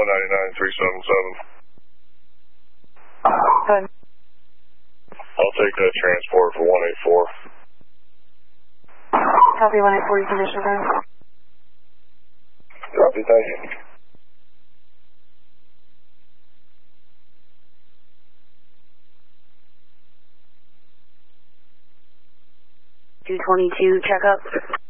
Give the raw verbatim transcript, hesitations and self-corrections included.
one ninety-nine, three seven seven. Good. I'll take that transport for one eighty-four. Copy one eight four, you condition room. Copy, thank you. two twenty-two, check up.